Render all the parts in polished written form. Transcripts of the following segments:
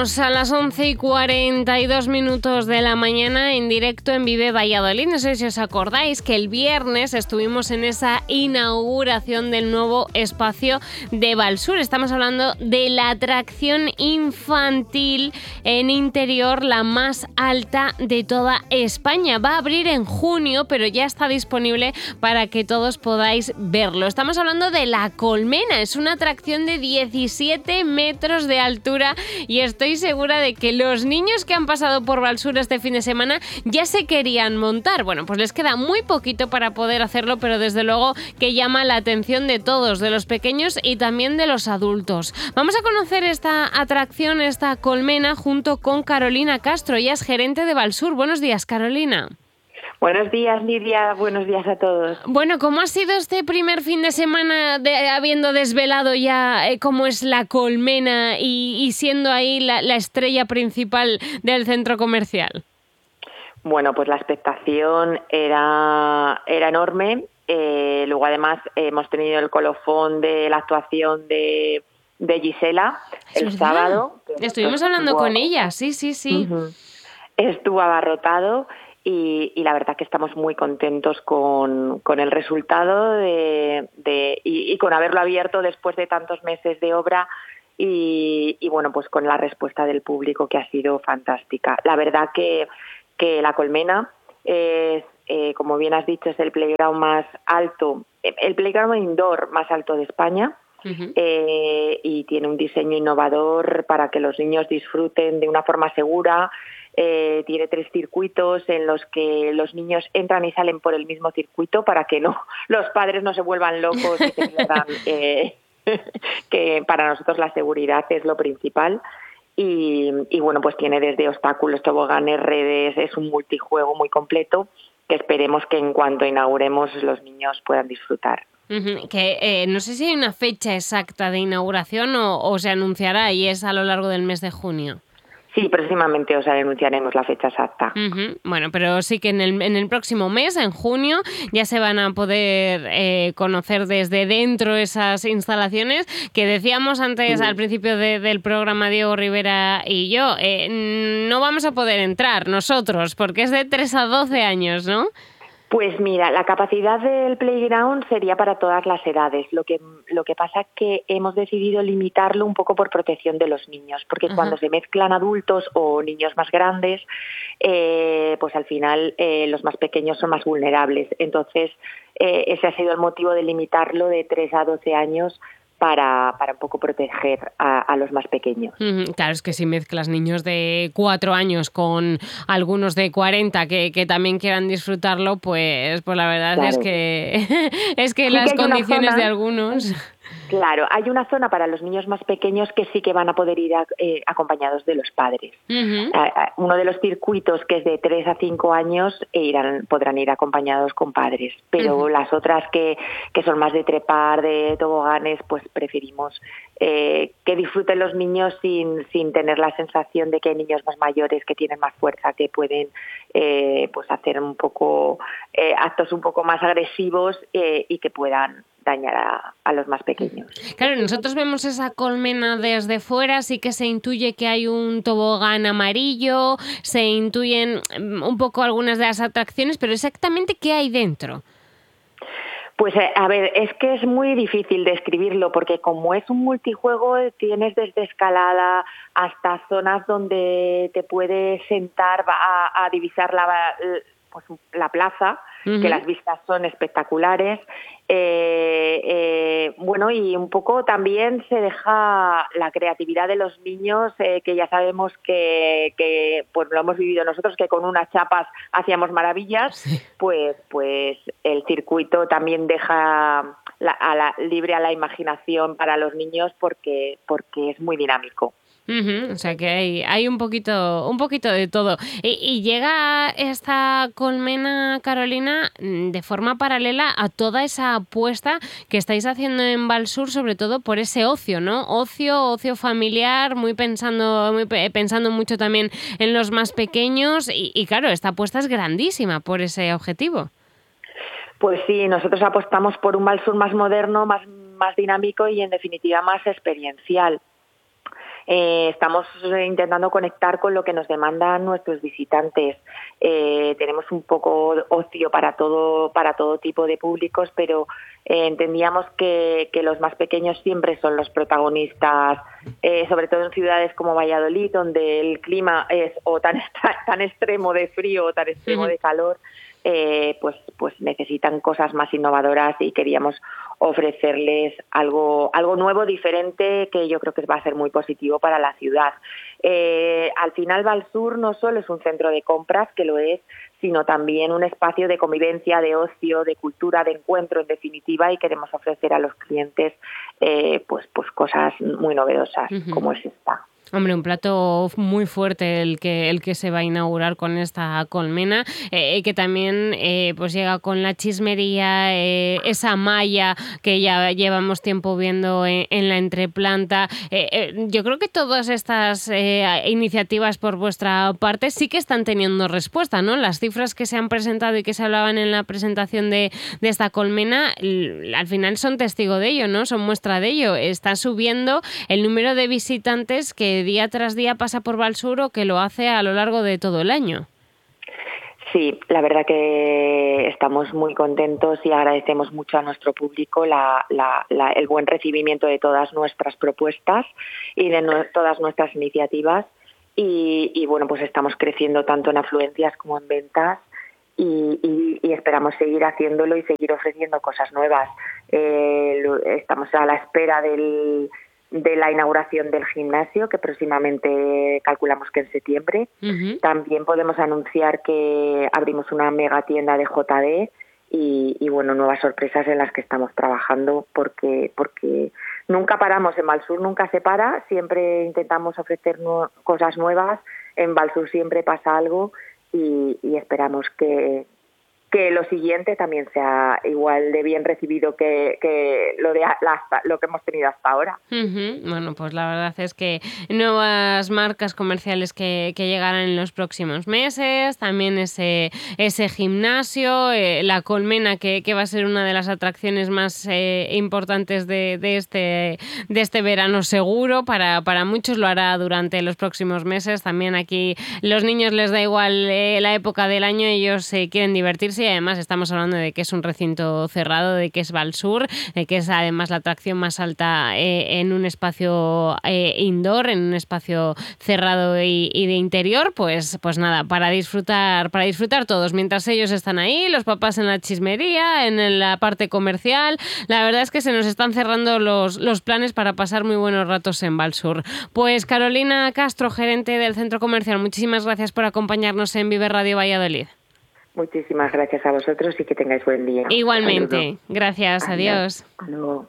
Estamos a las 11:42 de la mañana en directo en Vive Valladolid. No sé si os acordáis que el viernes estuvimos en esa inauguración del nuevo espacio de Valsur. Estamos hablando de la atracción infantil en interior, la más alta de toda España. Va a abrir en junio, pero ya está disponible para que todos podáis verlo. Estamos hablando de La Colmena. Es una atracción de 17 metros de altura y estoy segura de que los niños que han pasado por Valsur este fin de semana ya se querían montar. Bueno, pues les queda muy poquito para poder hacerlo, pero desde luego que llama la atención de todos, de los pequeños y también de los adultos. Vamos a conocer esta atracción, esta colmena, junto con Carolina Castro. Ella es gerente de Valsur. Buenos días, Carolina. Buenos días, Lidia. Buenos días a todos. Bueno, ¿cómo ha sido este primer fin de semana habiendo desvelado ya cómo es La Colmena y siendo ahí la estrella principal del centro comercial? Bueno, pues la expectación era enorme. Luego, además, hemos tenido el colofón de la actuación de Gisela el sábado. Estuvimos hablando con ella, sí. Uh-huh. Estuvo abarrotado. Y la verdad que estamos muy contentos con el resultado y con haberlo abierto después de tantos meses de obra y bueno, pues con la respuesta del público, que ha sido fantástica. La verdad que La Colmena es, como bien has dicho, es el playground más alto, el playground indoor más alto de España. Uh-huh. Y tiene un diseño innovador para que los niños disfruten de una forma segura. Tiene 3 circuitos en los que los niños entran y salen por el mismo circuito para que los padres no se vuelvan locos y se pierdan, que para nosotros la seguridad es lo principal. Y bueno, pues tiene desde obstáculos, toboganes, redes, es un multijuego muy completo que esperemos que en cuanto inauguremos los niños puedan disfrutar. Uh-huh. Que no sé si hay una fecha exacta de inauguración o se anunciará y es a lo largo del mes de junio. Sí, próximamente os anunciaremos la fecha exacta. Uh-huh. Bueno, pero sí que en el próximo mes, en junio, ya se van a poder conocer desde dentro esas instalaciones que decíamos antes, al principio del programa, Diego Rivera y yo. No vamos a poder entrar nosotros porque es de 3 a 12 años, ¿no? Pues mira, la capacidad del playground sería para todas las edades. Lo que pasa es que hemos decidido limitarlo un poco por protección de los niños, porque uh-huh. cuando se mezclan adultos o niños más grandes, pues al final los más pequeños son más vulnerables. Entonces, ese ha sido el motivo de limitarlo de 3 a 12 años para un poco proteger a los más pequeños. Claro, es que si mezclas niños de 4 años con algunos de 40 que también quieran disfrutarlo, pues la verdad claro. es que las condiciones de algunos... Claro, hay una zona para los niños más pequeños que sí que van a poder ir acompañados de los padres. Uh-huh. Uno de los circuitos, que es de 3 a 5 años, podrán ir acompañados con padres, pero uh-huh. las otras que son más de trepar, de toboganes, pues preferimos que disfruten los niños sin tener la sensación de que hay niños más mayores que tienen más fuerza, que pueden pues hacer un poco actos un poco más agresivos y que puedan dañar a los más pequeños. Claro, nosotros vemos esa colmena desde fuera, sí que se intuye que hay un tobogán amarillo, se intuyen un poco algunas de las atracciones, pero exactamente ¿qué hay dentro? Pues a ver, es que es muy difícil describirlo porque como es un multijuego tienes desde escalada hasta zonas donde te puedes sentar a divisar la plaza, uh-huh. que las vistas son espectaculares. Bueno, y un poco también se deja la creatividad de los niños, que ya sabemos que pues lo hemos vivido nosotros, que con unas chapas hacíamos maravillas, sí. pues el circuito también deja libre a la imaginación para los niños porque es muy dinámico. Uh-huh. O sea que hay un poquito de todo. Y llega esta colmena, Carolina, de forma paralela a toda esa apuesta que estáis haciendo en Valsur, sobre todo por ese ocio, ¿no? Ocio familiar, pensando mucho también en los más pequeños y claro, esta apuesta es grandísima por ese objetivo. Pues sí, nosotros apostamos por un Valsur más moderno, más dinámico y en definitiva más experiencial. Estamos intentando conectar con lo que nos demandan nuestros visitantes. Tenemos un poco ocio para todo tipo de públicos, pero entendíamos que los más pequeños siempre son los protagonistas, sobre todo en ciudades como Valladolid, donde el clima es o tan extremo de frío o tan extremo de calor. Pues necesitan cosas más innovadoras y queríamos ofrecerles algo nuevo, diferente, que yo creo que va a ser muy positivo para la ciudad. Al final Valsur no solo es un centro de compras, que lo es, sino también un espacio de convivencia, de ocio, de cultura, de encuentro, en definitiva, y queremos ofrecer a los clientes pues cosas muy novedosas, como es esta. Hombre, un plato muy fuerte el que se va a inaugurar con esta colmena, que también pues llega con la chismería, esa malla que ya llevamos tiempo viendo en la entreplanta. Yo creo que todas estas iniciativas por vuestra parte sí que están teniendo respuesta, ¿no? Las cifras que se han presentado y que se hablaban en la presentación de esta colmena, al final son testigo de ello, ¿no? Son muestra de ello. Está subiendo el número de visitantes que día tras día pasa por Valsur o que lo hace a lo largo de todo el año. Sí, la verdad que estamos muy contentos y agradecemos mucho a nuestro público el buen recibimiento de todas nuestras propuestas y de todas nuestras iniciativas y bueno, pues estamos creciendo tanto en afluencias como en ventas y esperamos seguir haciéndolo y seguir ofreciendo cosas nuevas. Estamos a la espera de la inauguración del gimnasio, que próximamente calculamos que en septiembre. Uh-huh. También podemos anunciar que abrimos una mega tienda de JD y bueno, nuevas sorpresas en las que estamos trabajando porque nunca paramos en Valsur, nunca se para, siempre intentamos ofrecer cosas nuevas, en Valsur siempre pasa algo y esperamos que lo siguiente también sea igual de bien recibido que lo que hemos tenido hasta ahora. Uh-huh. Bueno, pues la verdad es que nuevas marcas comerciales que llegarán en los próximos meses, también ese gimnasio, la colmena que va a ser una de las atracciones más importantes de este verano seguro, para muchos lo hará durante los próximos meses. También aquí los niños les da igual la época del año, ellos quieren divertirse. Y además estamos hablando de que es un recinto cerrado, de que es Valsur, de que es además la atracción más alta en un espacio indoor, en un espacio cerrado y de interior. Pues nada, para disfrutar todos, mientras ellos están ahí, los papás en la chismería, en la parte comercial. La verdad es que se nos están cerrando los planes para pasar muy buenos ratos en Valsur. Pues Carolina Castro, gerente del centro comercial, muchísimas gracias por acompañarnos en Vive Radio Valladolid. Muchísimas gracias a vosotros y que tengáis buen día. Igualmente. Saludo. Gracias. Adiós. Hasta luego.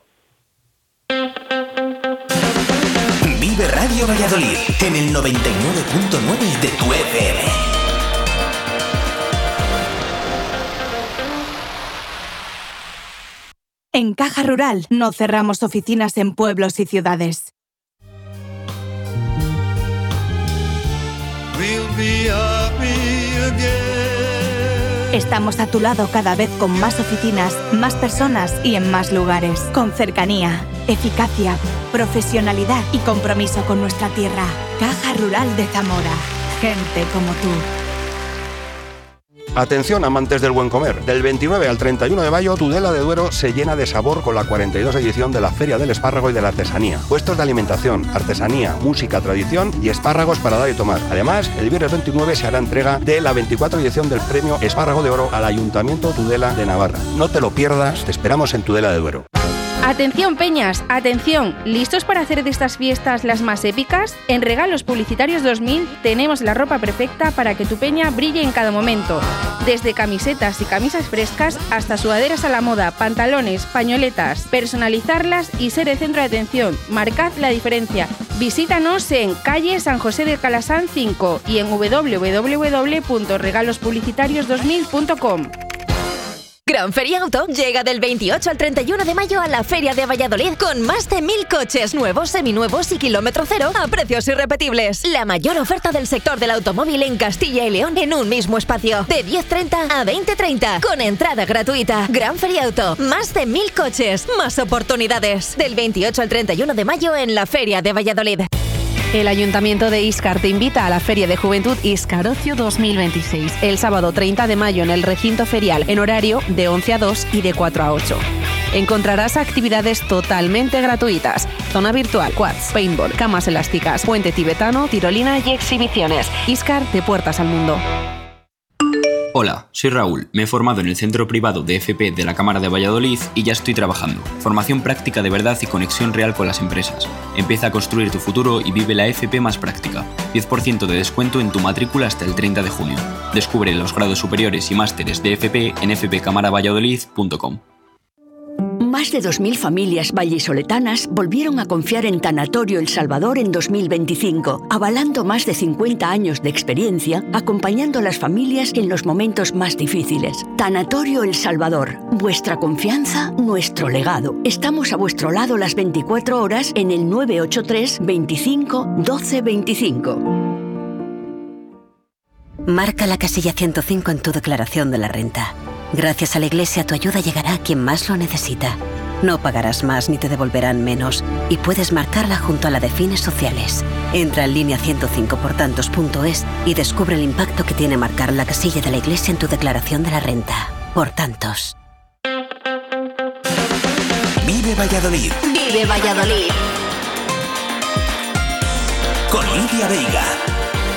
Vive Radio Valladolid en el 99.9 de tu FM. En Caja Rural no cerramos oficinas en pueblos y ciudades. We'll be happy again. Estamos a tu lado cada vez con más oficinas, más personas y en más lugares. Con cercanía, eficacia, profesionalidad y compromiso con nuestra tierra. Caja Rural de Zamora. Gente como tú. Atención, amantes del buen comer. Del 29 al 31 de mayo, Tudela de Duero se llena de sabor con la 42 edición de la Feria del Espárrago y de la Artesanía. Puestos de alimentación, artesanía, música, tradición y espárragos para dar y tomar. Además, el viernes 29 se hará entrega de la 24 edición del Premio Espárrago de Oro al Ayuntamiento Tudela de Navarra. No te lo pierdas, te esperamos en Tudela de Duero. Atención Peñas, atención, ¿listos para hacer de estas fiestas las más épicas? En Regalos Publicitarios 2000 tenemos la ropa perfecta para que tu peña brille en cada momento. Desde camisetas y camisas frescas hasta sudaderas a la moda, pantalones, pañoletas, personalizarlas y ser el centro de atención. Marcad la diferencia. Visítanos en calle San José de Calasán 5 y en www.regalospublicitarios2000.com. Gran Feria Auto llega del 28 al 31 de mayo a la Feria de Valladolid con más de 1.000 coches nuevos, seminuevos y kilómetro cero a precios irrepetibles. La mayor oferta del sector del automóvil en Castilla y León en un mismo espacio. De 10:30 a 20:30 con entrada gratuita. Gran Feria Auto. Más de 1.000 coches. Más oportunidades. Del 28 al 31 de mayo en la Feria de Valladolid. El Ayuntamiento de Íscar te invita a la Feria de Juventud Íscar Ocio 2026, el sábado 30 de mayo en el recinto ferial, en horario de 11 a 2 y de 4 a 8. Encontrarás actividades totalmente gratuitas, zona virtual, quads, paintball, camas elásticas, puente tibetano, tirolina y exhibiciones. Íscar, de puertas al mundo. Hola, soy Raúl, me he formado en el Centro Privado de FP de la Cámara de Valladolid y ya estoy trabajando. Formación práctica de verdad y conexión real con las empresas. Empieza a construir tu futuro y vive la FP más práctica. 10% de descuento en tu matrícula hasta el 30 de junio. Descubre los grados superiores y másteres de FP en fpcamaravalladolid.com. Más de 2.000 familias vallisoletanas volvieron a confiar en Tanatorio El Salvador en 2025, avalando más de 50 años de experiencia, acompañando a las familias en los momentos más difíciles. Tanatorio El Salvador, vuestra confianza, nuestro legado. Estamos a vuestro lado las 24 horas en el 983 25 12 25. Marca la casilla 105 en tu declaración de la renta. Gracias a la Iglesia, tu ayuda llegará a quien más lo necesita. No pagarás más ni te devolverán menos y puedes marcarla junto a la de fines sociales. Entra en línea 105portantos.es y descubre el impacto que tiene marcar la casilla de la Iglesia en tu declaración de la renta. Por tantos. Vive Valladolid. Vive Valladolid. Con Lidia Veiga.